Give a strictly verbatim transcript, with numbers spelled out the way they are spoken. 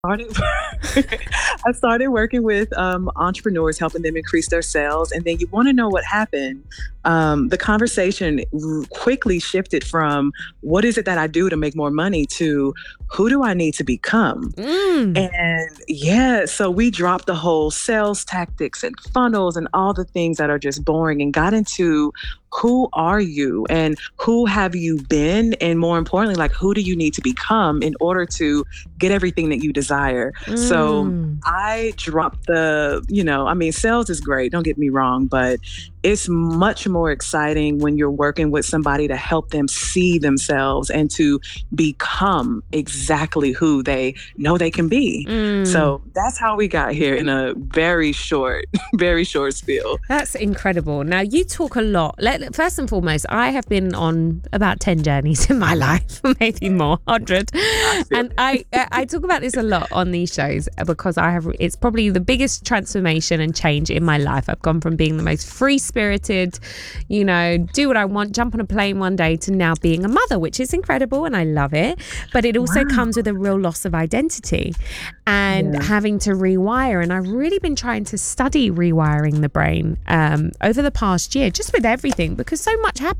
started I started working with, um, entrepreneurs, helping them increase their sales, and then you wanna know what happened. Um, the conversation r quickly shifted from, "What is it that I do to make more money?" to, "Who do I need to become?" Mm. And yeah, so we dropped the whole sales tactics and funnels and all the things that are just boring and got into who are you and who have you been, and more importantly, like, who do you need to become in order to get everything that you desire? So Mm. I dropped the you know, I mean, sales is great, don't get me wrong, but it's much more exciting when you're working with somebody to help them see themselves and to become exactly who they know they can be. Mm. So that's how we got here in a very short, very short spiel. That's incredible. Now, you talk a lot. Let first and foremost, I have been on about ten journeys in my life, maybe more, one hundred. I feel And I uh, I talk about this a lot on these shows because I have it's probably the biggest transformation and change in my life. I've gone from being the most free-spirited, you know, do what I want, jump on a plane one day, to now being a mother, which is incredible and I love it. But it also Wow. comes with a real loss of identity and Yeah. having to rewire. And I've really been trying to study rewiring the brain um, over the past year, just with everything, because so much happens.